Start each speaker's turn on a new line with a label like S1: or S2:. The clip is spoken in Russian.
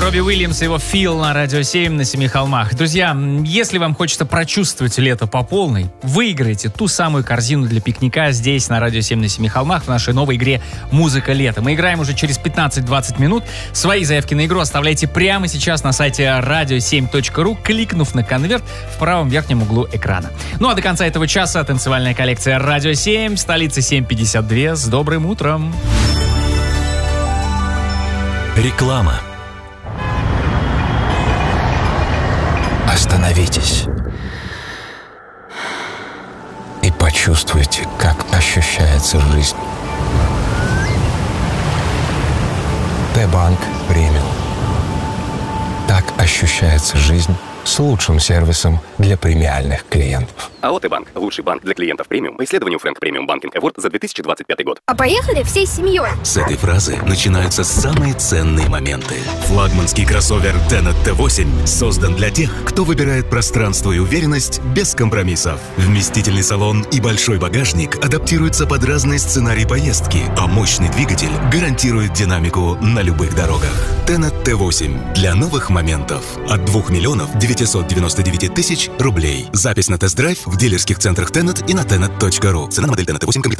S1: Робби Уильямс и его «Feel» на Радио 7 на Семи холмах. Друзья, если вам хочется прочувствовать лето по полной, выиграйте ту самую корзину для пикника здесь, на Радио 7 на Семи холмах, в нашей новой игре «Музыка лета». Мы играем уже через 15-20 минут. Свои заявки на игру оставляйте прямо сейчас на сайте radio7.ru, кликнув на конверт в правом верхнем углу экрана. Ну а до конца этого часа танцевальная коллекция «Радио 7», столица 7:52. С добрым утром!
S2: Реклама.
S3: Остановитесь и почувствуйте, как ощущается жизнь. Т-банк премиум. Так ощущается жизнь с лучшим сервисом для премиальных клиентов.
S4: АО «Т-банк» – лучший банк для клиентов премиум по исследованию Frank Premium Banking Award за 2025 год.
S5: А поехали всей семьей.
S2: С этой фразы начинаются самые ценные моменты. Флагманский кроссовер Tenet T8 создан для тех, кто выбирает пространство и уверенность без компромиссов. Вместительный салон и большой багажник адаптируются под разные сценарии поездки, а мощный двигатель гарантирует динамику на любых дорогах. Tenet T8 для новых моментов от 2 999 000 рублей. Запись на тест-драйв в дилерских центрах Tenet и на tenet.ru. Цена на модель Tenet T8 комплектация.